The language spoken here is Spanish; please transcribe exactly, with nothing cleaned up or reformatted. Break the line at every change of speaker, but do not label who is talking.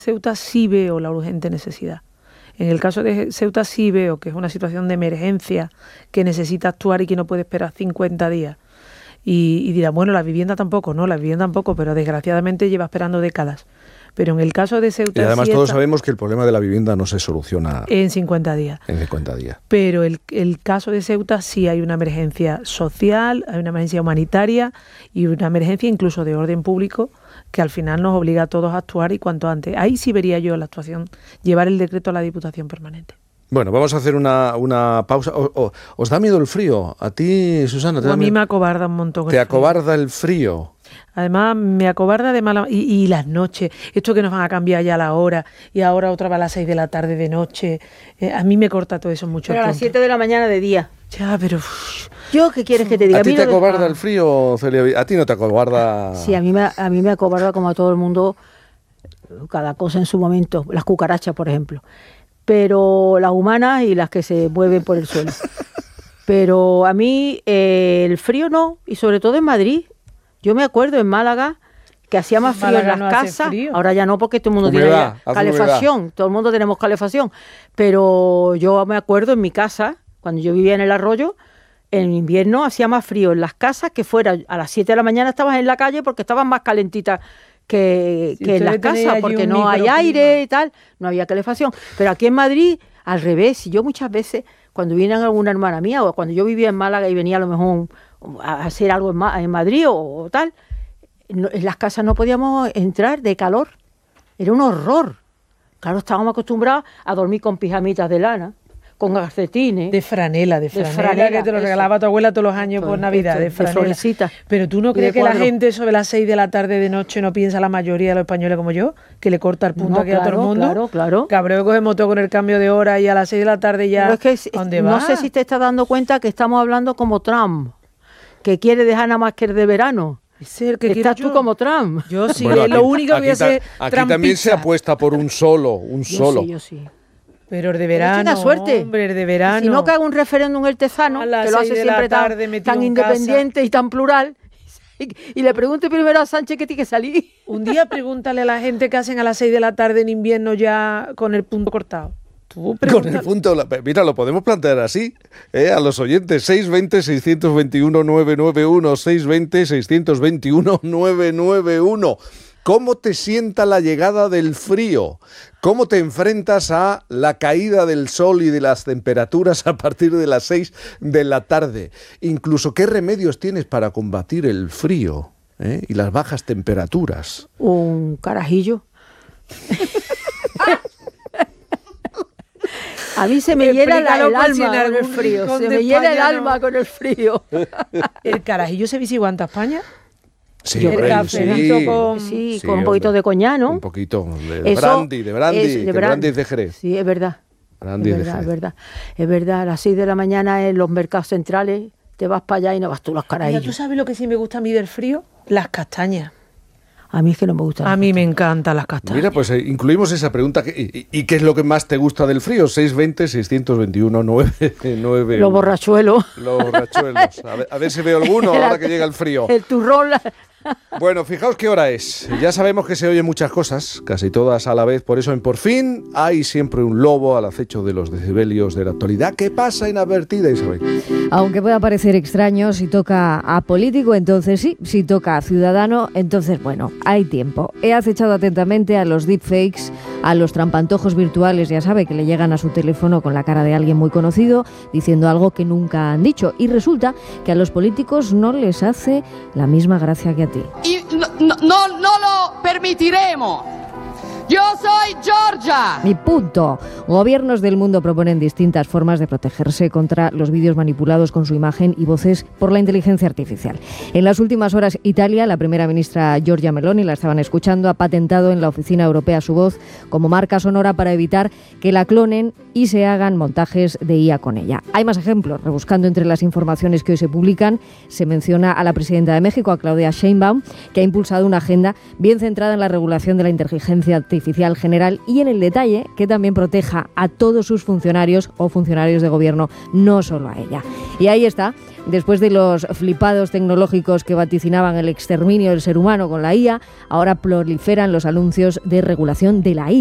Ceuta sí veo la urgente necesidad. En el caso de Ceuta sí veo que es una situación de emergencia, que necesita actuar y que no puede esperar cincuenta días. Y, y dirá, bueno, la vivienda tampoco, no, la vivienda tampoco, pero desgraciadamente lleva esperando décadas. Pero en el caso de Ceuta...
Y además
sí
todos
está,
sabemos que el problema de la vivienda no se soluciona...
En cincuenta días.
En cincuenta días.
Pero el, el caso de Ceuta sí hay una emergencia social, hay una emergencia humanitaria y una emergencia incluso de orden público que al final nos obliga a todos a actuar y cuanto antes. Ahí sí vería yo la actuación, llevar el decreto a la Diputación Permanente.
Bueno, vamos a hacer una, una pausa. O, o, ¿Os da miedo el frío? ¿A ti, Susana? ¿te da
A mí
miedo?
me acobarda un montón.
¿Te acobarda el frío?
Además, me acobarda de mala... Y, y las noches, esto que nos van a cambiar ya la hora, y ahora otra va a las seis de la tarde de noche. Eh, a mí me corta todo eso mucho.
Pero a las siete de la mañana de día.
Ya, pero... Uf.
¿Yo qué quieres que te diga?
¿A ti te acobarda
de...
el frío, Celia? ¿A ti no te acobarda...?
Sí, a mí, me, a mí me acobarda como a todo el mundo, cada cosa en su momento. Las cucarachas, por ejemplo. Pero las humanas y las que se mueven por el suelo. Pero a mí eh, el frío no, y sobre todo en Madrid. Yo me acuerdo en Málaga que hacía más frío en las
no
casas, ahora ya no porque todo el mundo
humedad,
tiene calefacción, humedad. Todo el mundo tenemos calefacción, pero yo me acuerdo en mi casa, cuando yo vivía en el Arroyo, en invierno hacía más frío en las casas que fuera a las siete de la mañana estabas en la calle porque estaban más calentitas que,
si
que en las casas, porque no hay aire y tal, no había calefacción. Pero aquí en Madrid, al revés, y yo muchas veces, cuando viene alguna hermana mía, o cuando yo vivía en Málaga y venía a lo mejor a hacer algo en, Ma- en Madrid o, o tal, no, en las casas no podíamos entrar de calor, era un horror. Claro, estábamos acostumbrados a dormir con pijamitas de lana, con calcetines.
De franela, de franela,
de franela
que te lo
eso.
regalaba tu abuela todos los años
Esto,
por Navidad,
esto,
de
de
franela.
florecita.
Pero tú no
Y
crees
de
que la
cuadro.
gente sobre las seis de la tarde de noche no piensa, la mayoría de los españoles como yo, que le corta el punto
No,
aquí a todo el
claro,
mundo.
claro, claro.
Cabreo cogemos todo con el cambio de hora y a las seis de la tarde ya.
Pero es que es-
¿dónde
no
va?
sé si te estás dando cuenta que estamos hablando como Trump, que quiere dejar nada más que el de verano.
Ese es el que
Estás
quiero
tú
yo.
como Trump.
Yo sí,
Bueno,
es
aquí-
lo único que voy a
aquí ta-
hacer.
Aquí también se apuesta por un solo, un
Yo
solo.
sí, yo sí.
Pero el de
Pero
verano,
tenga suerte.
hombre, el de verano.
Si no que haga un referéndum el Tezano,
A las
que lo
seis
hace
de la
siempre tan,
tarde metido
tan
en casa.
independiente y tan plural, y le pregunte primero a Sánchez que tiene que salir.
Un día pregúntale a la gente que hacen a las seis de la tarde en invierno ya con el punto cortado. Tú
Con
pregúntale.
el punto, la- mira, lo podemos plantear así, ¿eh? A los oyentes, seis veinte, seiscientos veintiuno, nueve nueve uno, seis veinte, seiscientos veintiuno, nueve nueve uno. ¿Cómo te sienta la llegada del frío? ¿Cómo te enfrentas a la caída del sol y de las temperaturas a partir de las seis de la tarde? Incluso, ¿qué remedios tienes para combatir el frío, eh? y las bajas temperaturas?
Un carajillo. A mí se me hiela la-
Explícalo
el
por si en
alma con el
algún
frío.
rincón
Se
de
me hiela el
España no-
alma con el frío.
¿El carajillo se visiguanta España?
Sí,
Yo
hombre,
creo que
cafelito
sí.
con-
Sí,
Sí,
con un poquito
hombre.
de coñac, ¿no?
Un poquito de
Eso
brandy, de brandy,
es
que
de bran-
brandy es de Jerez.
Sí, es verdad.
Brandy
es
de
verdad,
Jerez.
es verdad. Es verdad, a las seis de la mañana en los mercados centrales te vas para allá y no vas tú los
Mira,
carajillos.
¿tú sabes lo que sí me gusta a mí del frío? Las castañas.
A mí es que no me gusta.
A mí me encantan las castañas.
Mira, pues eh, incluimos esa pregunta. que- y, y qué es lo que más te gusta del frío? seis veinte, seiscientos veintiuno, nueve nueve uno.
Los borrachuelos.
Los borrachuelos. A ver, a ver si veo alguno ahora que llega el frío.
El turrón. la-
Bueno, fijaos qué hora es. Ya sabemos que se oyen muchas cosas, casi todas a la vez. Por eso en Por Fin hay siempre un lobo al acecho de los decibelios de la actualidad. ¿Qué pasa inadvertida, Isabel?
Aunque pueda parecer extraño, si toca a político, entonces sí. Si toca a ciudadano, entonces bueno, hay tiempo. He acechado atentamente a los deepfakes, a los trampantojos virtuales, ya sabe, que le llegan a su teléfono con la cara de alguien muy conocido, diciendo algo que nunca han dicho. Y resulta que a los políticos no les hace la misma gracia que a ti.
Y no, no, no, no lo permitiremos. Yo soy Georgia.
Mi punto. Gobiernos del mundo proponen distintas formas de protegerse contra los vídeos manipulados con su imagen y voces por la inteligencia artificial. En las últimas horas, Italia, la primera ministra Giorgia Meloni, la estaban escuchando, ha patentado en la Oficina Europea su voz como marca sonora para evitar que la clonen y se hagan montajes de I A con ella. Hay más ejemplos. Rebuscando entre las informaciones que hoy se publican, se menciona a la presidenta de México, a Claudia Sheinbaum, que ha impulsado una agenda bien centrada en la regulación de la inteligencia artificial general y en el detalle que también proteja a todos sus funcionarios o funcionarios de gobierno, no solo a ella. Y ahí está, Después de los flipados tecnológicos que vaticinaban el exterminio del ser humano con la I A, ahora proliferan los anuncios de regulación de la I A.